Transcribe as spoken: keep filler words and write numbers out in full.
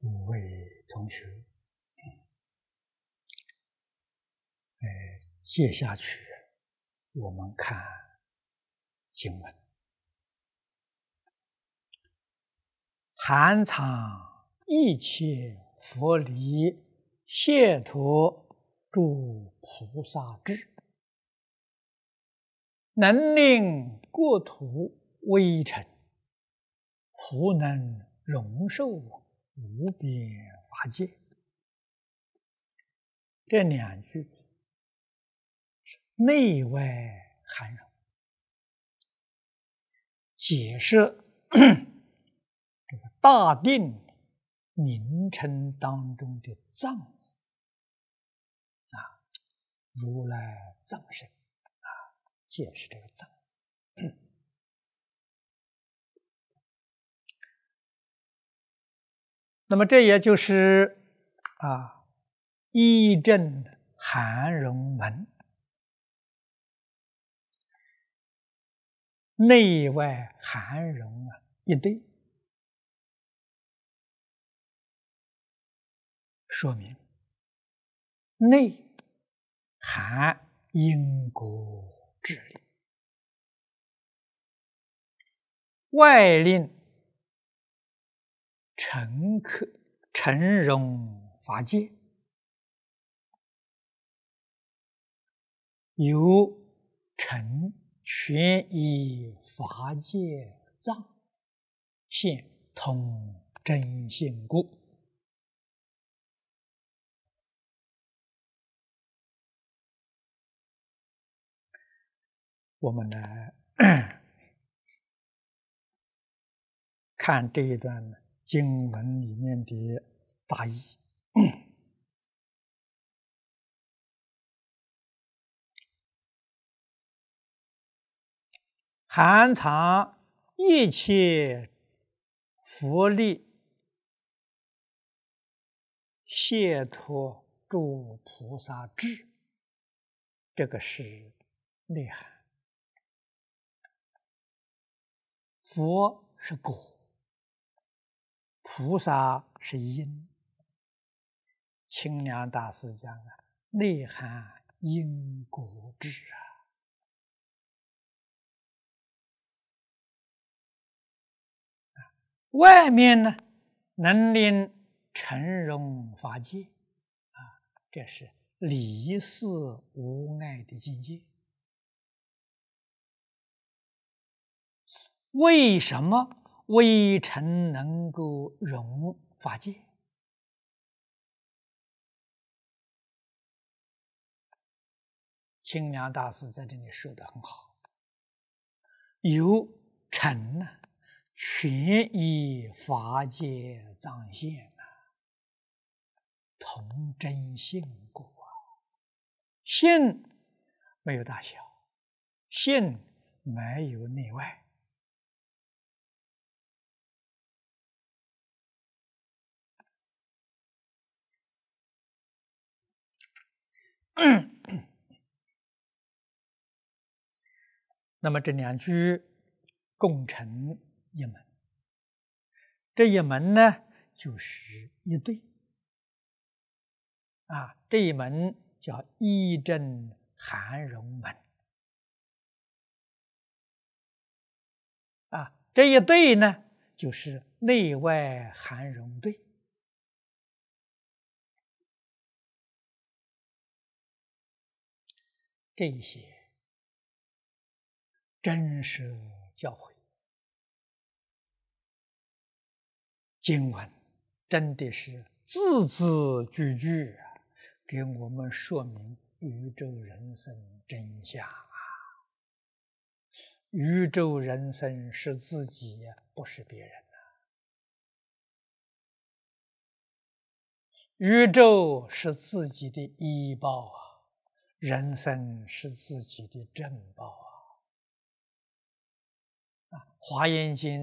五位同学，呃，接下去我们看经文。含藏一切佛理解脱诸菩萨智，能令国土微尘，胡能容受无边法界。这两句是内外含容，解释这个大定名称当中的藏字啊，如来藏身啊，解释这个藏字。那么这也就是啊，一正含容门，内外含容啊一对，说明内含因果智理，外令成客成容法界，有成全依法界藏，现通真性故。我们来看这一段经文里面的大意。含藏一切佛力解脱诸菩萨智，这个是内涵。佛是果，菩萨是因。清凉大师讲啊，内含因果智啊。外面呢，能令成容法界啊，这是离事无碍的境界。为什么微尘能够容法界？清凉大师在这里说得很好，有尘呢，全依法界藏现啊，同真性故啊。性没有大小，性没有内外。那么这两句共成一门，这一门呢就是一对啊，这一门叫一正含容门啊，这一对呢就是内外含容对。这些真实教诲经文，真的是字字句句啊，给我们说明宇宙人生真相啊！宇宙人生是自己呀，不是别人呐。宇宙是自己的依报啊，人生是自己的正报啊！啊，《华严经》